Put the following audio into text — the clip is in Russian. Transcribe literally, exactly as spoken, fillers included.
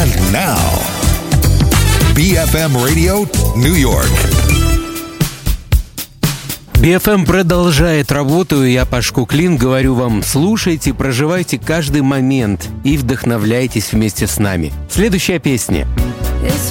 And now, би эф эм Radio, New York. би эф эм продолжает работу, и я, Паш Куклин, говорю вам: слушайте, проживайте каждый момент и вдохновляйтесь вместе с нами. Следующая песня.